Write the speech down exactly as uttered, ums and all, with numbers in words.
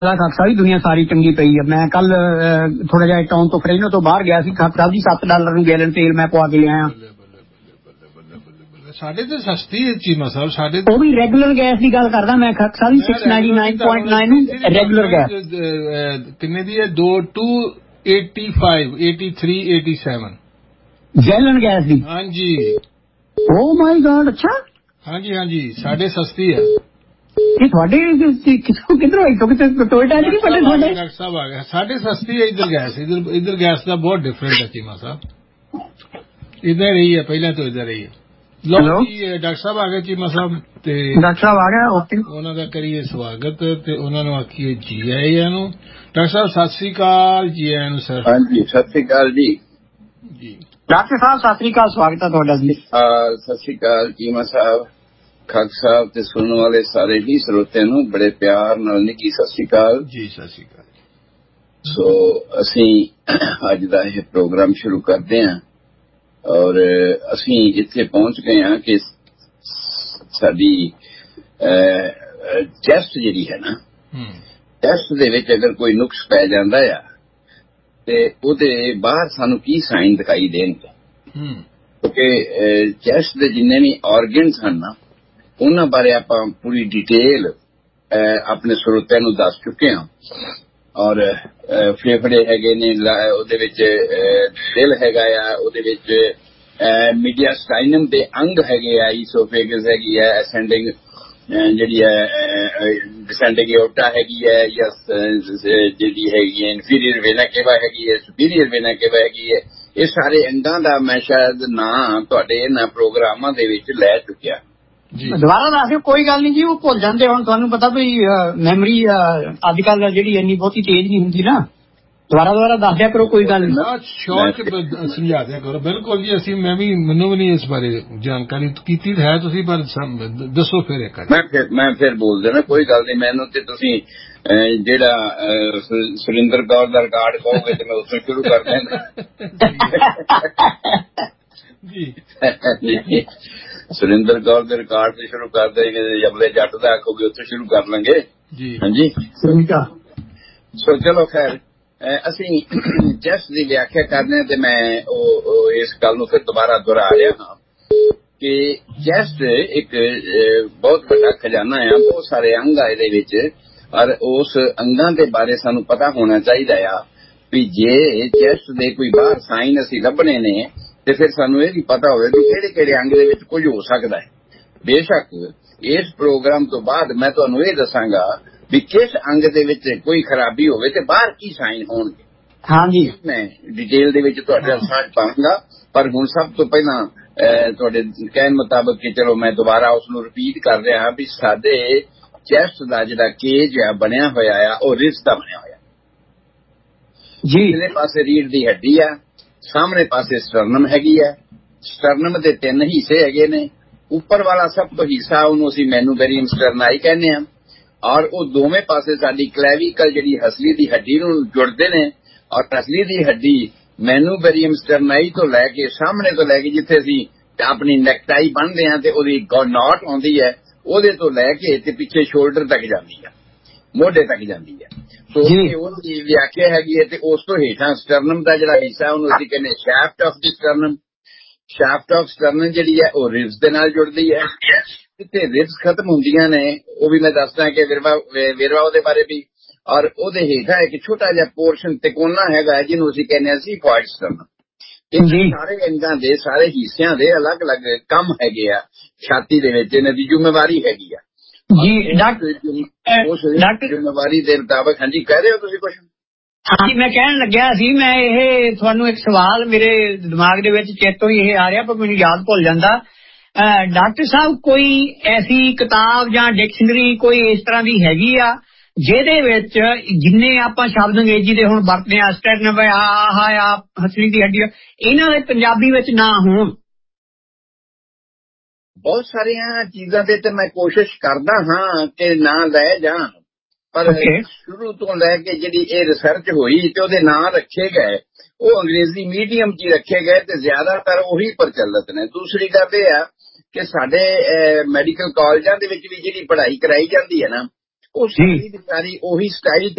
ਖਾਕਸਾ ਵੀ ਦੁਨੀਆ ਸਾਰੀ ਚੰਗੀ ਪਈ ਹੈ। ਮੈਂ ਕੱਲ ਥੋੜਾ ਜਿਹਾ ਟਾਊਨ ਤੋਂ ਫਰੇਨੋ ਤੋਂ ਬਾਹਰ ਗਿਆ ਸੀ, ਖਾਕਸਾ ਦੀ ਸੱਤ ਡਾਲਰ ਨੂੰ ਗੈਲਨ ਤੇਲ ਮੈਂ ਪਵਾ ਕੇ ਲਿਆਇਆ। ਸਾਡੇ ਤੇ ਸਸਤੀ ਹੈ ਚੀਮਾ ਸਾਹਿਬ, ਸਾਡੇ ਉਹ ਵੀ ਰੈਗੂਲਰ ਗੈਸ ਦੀ ਗੱਲ ਕਰਦਾ ਮੈਂ। ਖਾਕਸਾ ਦੀ ਛੇ ਸੌ ਨਿन्यानवे पॉइंट नौ ਰੈਗੂਲਰ ਗੈਸ ਕਿੰਨੇ ਦੀ ਹੈ? ਦੋ to eighty five eighty three eighty seven gallon gas ਦੀ। ਹਾਂਜੀ। ਓ ਮਾਈ ਗॉड। ਅੱਛਾ ਹਾਂਜੀ ਹਾਂਜੀ, ਸਾਡੇ ਸਸਤੀ ਹੈ। ਇਹ ਤੁਹਾਡੇ ਕਿੱਥੋਂ ਕਿੱਧਰੋਂ ਆਈ? ਕਿਤੇ ਟੋਇਟਾ ਚ ਨਹੀਂ ਪੜੇ ਤੁਹਾਡੇ? ਡਾਕਟਰ ਸਾਹਿਬ ਆ ਗਏ। ਸਾਡੇ ਸਸਤੀ ਹੈ ਇੱਧਰ ਗੈਸ। ਇੱਧਰ ਇੱਧਰ ਗੈਸ ਦਾ ਬਹੁਤ ਡਿਫਰੈਂਟ ਹੈ ਚੀਮਾ ਸਾਹਿਬ। ਇੱਧਰ ਰਹੀ ਹੈ ਪਹਿਲਾਂ ਤੋਂ, ਇੱਧਰ ਰਹੀ ਹੈ। ਲੋ ਜੀ ਡਾਕਟਰ ਸਾਹਿਬ ਆ ਗਏ ਚੀਮਾ ਸਾਹਿਬ, ਤੇ ਡਾਕਟਰ ਸਾਹਿਬ ਆ ਗਿਆ। ਓਕੇ, ਉਹਨਾਂ ਦਾ ਕਰੀਏ ਸਵਾਗਤ ਤੇ ਉਹਨਾਂ ਨੂੰ ਆਖੀਏ ਜੀ ਆਇਆਂ ਨੂੰ। ਡਾਕਟਰ ਸਾਹਿਬ ਸਤਿ ਸ੍ਰੀ ਅਕਾਲ। ਜੀ ਆਇਆਂ ਨੂੰ ਸਰ। ਹਾਂਜੀ ਸਤਿ ਸ੍ਰੀ ਅਕਾਲ ਜੀ। ਜੀ ਡਾਕਟਰ ਸਾਹਿਬ ਸਤਿ ਸ੍ਰੀ ਅਕਾਲ, ਸਵਾਗਤ ਹੈ ਤੁਹਾਡਾ ਜੀ। ਸਤਿ ਸ੍ਰੀ ਅਕਾਲ ਚੀਮਾ ਸਾਹਿਬ, ਖਾਕ ਸਾਹਿਬ ਤੇ ਸੁਣਨ ਵਾਲੇ ਸਾਰੇ ਹੀ ਸਰੋਤਿਆਂ ਨੂੰ ਬੜੇ ਪਿਆਰ ਨਾਲ ਨਿੱਕੀ ਸਤਿ ਸ੍ਰੀ ਅਕਾਲ ਜੀ। ਸਤਿ ਸ੍ਰੀ ਅਕਾਲ। ਸੋ ਅਸੀਂ ਅੱਜ ਦਾ ਇਹ ਪ੍ਰੋਗਰਾਮ ਸ਼ੁਰੂ ਕਰਦੇ ਹਾਂ ਔਰ ਅਸੀਂ ਇੱਥੇ ਪਹੁੰਚ ਗਏ ਹਾਂ ਕਿ ਸਾਡੀ ਚੈਸਟ ਜਿਹੜੀ ਹੈ ਨਾ, ਚੈਸਟ ਦੇ ਵਿੱਚ ਅਗਰ ਕੋਈ ਨੁਕਸ ਪੈ ਜਾਂਦਾ ਆ ਤੇ ਉਹਦੇ ਬਾਹਰ ਸਾਨੂੰ ਕੀ ਸਾਈਨ ਦਿਖਾਈ ਦੇਣਗੇ, ਕਿਉਂਕਿ ਚੈਸਟ ਦੇ ਜਿੰਨੇ ਵੀ ਆਰਗਨਸ ਹਨ ਨਾ ਉਹਨਾਂ ਬਾਰੇ ਆਪਾਂ ਪੂਰੀ ਡਿਟੇਲ ਆਪਣੇ ਸਰੋਤਿਆਂ ਨੂੰ ਦੱਸ ਚੁੱਕੇ ਹਾਂ। ਔਰ ਫੇਫੜੇ ਹੈਗੇ ਨੇ, ਉਹਦੇ ਵਿੱਚ ਦਿਲ ਹੈਗਾ ਆ, ਉਹਦੇ ਵਿੱਚ ਮੀਡੀਆਸਟਾਈਨਮ ਦੇ ਅੰਗ ਹੈਗੇ ਆ, ਈਸੋਫੇਗਸ ਹੈਗੀ ਹੈ, ਅਸੈਂਡਿੰਗ ਜਿਹੜੀ ਹੈ ਡਿਸੈਂਡਿੰਗ ਏਓਰਟਾ ਹੈਗੀ ਹੈ, ਜਾਂ ਜਿਹੜੀ ਹੈਗੀ ਹੈ ਇਨਫੀਰੀਅਰ ਵੇਨਾ ਕੇਵਾ ਹੈਗੀ ਹੈ, ਸੁਪੀਰੀਅਰ ਵੇਨਾ ਕੇਵਾ ਹੈਗੀ ਹੈ। ਇਹ ਸਾਰੇ ਅੰਗਾਂ ਦਾ ਮੈਂ ਸ਼ਾਇਦ ਨਾਂ ਤੁਹਾਡੇ ਇਹਨਾਂ ਪ੍ਰੋਗਰਾਮਾਂ ਦੇ ਵਿੱਚ ਲੈ ਚੁੱਕਿਆ। ਦੁਬਾਰਾ ਦੱਸਿਓ। ਕੋਈ ਗੱਲ ਨਹੀਂ ਜੀ, ਉਹ ਭੁੱਲ ਜਾਂਦੇ। ਹੁਣ ਤੁਹਾਨੂੰ ਪਤਾ ਵੀ ਮੈਮਰੀ ਅੱਜ ਕੱਲ ਜਿਹੜੀ ਇੰਨੀ ਬਹੁਤੀ ਤੇਜ਼ ਨਹੀਂ ਹੁੰਦੀ ਨਾ। ਦੁਬਾਰਾ ਦੁਬਾਰਾ ਦੱਸ ਦਿਆ ਕਰੋ, ਕੋਈ ਗੱਲ ਨਹੀਂ। ਸ਼ੌਕ ਸਮਝਾ ਦਿਆ ਕਰੋ। ਬਿਲਕੁਲ ਜੀ, ਅਸੀਂ ਮੈਂ ਵੀ ਮੈਨੂੰ ਵੀ ਨਹੀਂ ਇਸ ਬਾਰੇ ਜਾਣਕਾਰੀ ਕੀਤੀ ਹੈ ਤੁਸੀਂ, ਪਰ ਦੱਸੋ ਫਿਰ ਇੱਕ ਮੈਂ ਫਿਰ ਮੈਂ ਫਿਰ ਬੋਲ ਦੇਣਾ, ਕੋਈ ਗੱਲ ਨਹੀਂ। ਮੈਨੂੰ ਤੇ ਤੁਸੀਂ ਜਿਹੜਾ ਸੁਰਿੰਦਰ ਕੌਰ ਦਾ ਰਿਕਾਰਡ ਕਹੋਗੇ ਤੇ ਮੈਂ ਉੱਥੋਂ ਸ਼ੁਰੂ ਕਰ ਦੇਣਾ ਜੀ। ਸੁਰਿੰਦਰ ਕੌਰ ਦੇ ਰਿਕਾਰਡ ਤੇ ਸ਼ੁਰੂ ਕਰ ਦੇਗੇ, ਜਬਲੇ ਜੱਟ ਦਾ ਆਖੋਗੇ ਉੱਥੇ ਸ਼ੁਰੂ ਕਰ ਲਾਂਗੇ ਜੀ। ਹਾਂਜੀ ਸੋ ਚਲੋ ਖੈਰ, ਅਸੀਂ ਚੈਸਟ ਦੀ ਵਿਆਖਿਆ ਕਰਨੇ ਤੇ ਮੈਂ ਉਹ ਇਸ ਗੱਲ ਨੂੰ ਫਿਰ ਦੁਬਾਰਾ ਦੁਹਰਾ ਰਿਹਾ ਹਾਂ ਕਿ ਚੈਸਟ ਇੱਕ ਬਹੁਤ ਵੱਡਾ ਖਜ਼ਾਨਾ ਆ, ਬਹੁਤ ਸਾਰੇ ਅੰਗ ਆ ਇਹਦੇ ਵਿੱਚ। ਔਰ ਉਸ ਅੰਗਾਂ ਦੇ ਬਾਰੇ ਸਾਨੂੰ ਪਤਾ ਹੋਣਾ ਚਾਹੀਦਾ ਆ ਵੀ ਜੇ ਚੈਸਟ ਦੇ ਕੋਈ ਬਾਹਰ ਸਾਈਨ ਅਸੀਂ ਲੱਭਣੇ ਨੇ ਤੇ ਫਿਰ ਸਾਨੂੰ ਇਹ ਵੀ ਪਤਾ ਹੋਵੇ ਵੀ ਕਿਹੜੇ ਕਿਹੜੇ ਅੰਗ ਦੇ ਵਿੱਚ ਕੁਝ ਹੋ ਸਕਦਾ ਹੈ। ਬੇਸ਼ੱਕ ਇਸ ਪ੍ਰੋਗਰਾਮ ਤੋਂ ਬਾਅਦ ਮੈਂ ਤੁਹਾਨੂੰ ਇਹ ਦੱਸਾਂਗਾ ਵੀ ਕਿਸ ਅੰਗ ਦੇ ਵਿੱਚ ਕੋਈ ਖਰਾਬੀ ਹੋਵੇ ਤੇ ਬਾਹਰ ਕੀ ਸਾਈਨ ਹੋਣਗੇ। ਹਾਂਜੀ, ਮੈਂ ਡਿਟੇਲ ਦੇ ਵਿੱਚ ਤੁਹਾਡੇ ਸਾਂਝ ਪਾਵਾਂਗਾ, ਪਰ ਹੁਣ ਸਭ ਤੋਂ ਪਹਿਲਾਂ ਤੁਹਾਡੇ ਕਹਿਣ ਮੁਤਾਬਕ ਕਿ ਚਲੋ ਮੈਂ ਦੁਬਾਰਾ ਉਸ ਨੂੰ ਰਿਪੀਟ ਕਰ ਰਿਹਾ ਵੀ ਸਾਡੇ ਚੈਸਟ ਦਾ ਜਿਹੜਾ ਕੇਜ ਆ ਬਣਿਆ ਹੋਇਆ ਆ ਉਹ ਰਿਬਸ ਦਾ ਬਣਿਆ ਹੋਇਆ ਜੀ। ਪਿਛਲੇ ਪਾਸੇ ਰੀੜ੍ਹ ਦੀ ਹੱਡੀ ਆ, ਸਾਹਮਣੇ ਪਾਸੇ ਸਟਰਨਮ ਹੈਗੀ ਹੈ। ਸਟਰਨਮ ਦੇ ਤਿੰਨ ਹਿੱਸੇ ਹੈਗੇ ਨੇ। ਉੱਪਰ ਵਾਲਾ ਸਭ ਤੋਂ ਹਿੱਸਾ ਉਹਨੂੰ ਅਸੀਂ ਮੈਨੂਬੈਰੀਅਮ ਸਟਰਨਾਈ ਕਹਿੰਦੇ ਹਾਂ, ਔਰ ਉਹ ਦੋਵੇਂ ਪਾਸੇ ਸਾਡੀ ਕਲੈਵੀਕਲ ਜਿਹੜੀ ਹਸਲੀ ਦੀ ਹੱਡੀ ਨੂੰ ਜੁੜਦੇ ਨੇ। ਔਰ ਹਸਲੀ ਦੀ ਹੱਡੀ ਮੈਨੂਬੈਰੀਅਮ ਸਟਰਨਾਈ ਤੋਂ ਲੈ ਕੇ ਸਾਹਮਣੇ ਤੋਂ ਲੈ ਕੇ ਜਿੱਥੇ ਅਸੀਂ ਆਪਣੀ ਨੈਕਟਾਈ ਬੰਨ੍ਹਦੇ ਹਾਂ ਤੇ ਉਹਦੀ ਨੌਟ ਆਉਂਦੀ ਹੈ, ਉਹਦੇ ਤੋਂ ਲੈ ਕੇ ਤੇ ਪਿੱਛੇ ਸ਼ੋਲਡਰ ਤੱਕ ਜਾਂਦੀ ਹੈ, ਮੋਢੇ ਤੱਕ ਜਾਂਦੀ ਹੈ। ਸੋ ਇਹ ਉਹਦੀ ਵਿਆਖਿਆ ਹੈਗੀ ਹੈ। ਤੇ ਉਸ ਤੋਂ ਹੇਠਾਂ ਸਟਰਨਮ ਦਾ ਜਿਹੜਾ ਹਿੱਸਾ ਉਹਨੂੰ ਅਸੀਂ ਕਹਿੰਦੇ shaft of the ਸਟਰਨਮ। Shaft of ਸਟਰਨਮ ਜਿਹੜੀ ਹੈ ਉਹ ਰਿਬਸ ਦੇ ਨਾਲ ਜੁੜਦੀ ਹੈ। ਜਿੱਥੇ ਰਿਬਸ ਖਤਮ ਹੁੰਦੀਆਂ ਨੇ ਉਹ ਵੀ ਮੈਂ ਦੱਸਦਾ ਕਿ ਵੇਰਵਾ ਵੇਰਵਾ ਉਹਦੇ ਬਾਰੇ ਵੀ। ਔਰ ਉਹਦੇ ਹੇਠਾਂ ਇੱਕ ਛੋਟਾ ਜਿਹਾ ਪੋਰਸ਼ਨ ਤਿਕੋਨਾ ਹੈਗਾ ਜਿਹਨੂੰ ਅਸੀਂ ਕਹਿੰਦੇ ਹਾਂ ਸੀਫਾਇਡ ਸਟਰਨਮ। ਇਹ ਸਾਰੇ ਅੰਗਾਂ ਦੇ ਸਾਰੇ ਹਿੱਸਿਆਂ ਦੇ ਅਲੱਗ ਅਲੱਗ ਕੰਮ ਹੈਗੇ ਆ ਛਾਤੀ ਦੇ ਵਿੱਚ, ਇਹਨਾਂ ਦੀ ਜ਼ਿੰਮੇਵਾਰੀ ਹੈਗੀ ਆ ਜੀ। ਡਾਕਟਰ ਜ਼ਿੰਮੇਵਾਰੀ ਦੇ ਮੁਤਾਬਕ। ਹਾਂਜੀ ਕਹਿ ਰਹੇ ਹੋ ਤੁਸੀਂ ਕੁਛ? ਹਾਂਜੀ, ਮੈਂ ਕਹਿਣ ਲੱਗਿਆ ਸੀ, ਮੈਂ ਇਹ ਤੁਹਾਨੂੰ ਇੱਕ ਸਵਾਲ ਮੇਰੇ ਦਿਮਾਗ ਦੇ ਵਿੱਚ ਚੇਤੋਂ ਹੀ ਇਹ ਆ ਰਿਹਾ ਪਰ ਮੈਨੂੰ ਯਾਦ ਭੁੱਲ ਜਾਂਦਾ। ਡਾਕਟਰ ਸਾਹਿਬ ਕੋਈ ਐਸੀ ਕਿਤਾਬ ਜਾਂ ਡਿਕਸ਼ਨਰੀ ਕੋਈ ਇਸ ਤਰ੍ਹਾਂ ਦੀ ਹੈਗੀ ਆ ਜਿਹਦੇ ਵਿੱਚ ਜਿੰਨੇ ਆਪਾਂ ਸ਼ਬਦ ਅੰਗਰੇਜ਼ੀ ਦੇ ਹੁਣ ਵਰਤਦੇ ਆ, ਸਟਰਨਮ ਆ, ਹਸਲੀ ਦੀ ਹੱਡੀ, ਇਹਨਾਂ ਦੇ ਪੰਜਾਬੀ ਵਿੱਚ ਨਾ ਹੋਣ? ਬਹੁਤ ਸਾਰੀਆਂ ਚੀਜ਼ਾਂ ਦੇ ਤੇ ਮੈਂ ਕੋਸ਼ਿਸ਼ ਕਰਦਾ ਹਾਂ ਕਿ ਨਾ ਲੈ ਜਾਣ, ਪਰ ਸ਼ੁਰੂ ਤੋਂ ਲੈ ਕੇ ਜਿਹੜੀ ਇਹ ਰਿਸਰਚ ਹੋਈ ਤੇ ਉਹਦੇ ਨਾਂ ਰੱਖੇ ਗਏ ਉਹ ਅੰਗਰੇਜ਼ੀ ਮੀਡੀਅਮ 'ਚ ਹੀ ਰੱਖੇ ਗਏ ਤੇ ਜ਼ਿਆਦਾਤਰ ਉਹੀ ਪ੍ਰਚਲਿਤ ਨੇ। ਦੂਸਰੀ ਗੱਲ ਇਹ ਆ ਕਿ ਸਾਡੇ ਮੈਡੀਕਲ ਕਾਲਜਾਂ ਦੇ ਵਿੱਚ ਵੀ ਜਿਹੜੀ ਪੜ੍ਹਾਈ ਕਰਾਈ ਜਾਂਦੀ ਹੈ ਨਾ ਉਹ ਸਾਰੀ ਦੀ ਸਾਰੀ ਉਹੀ ਸਟਾਈਲ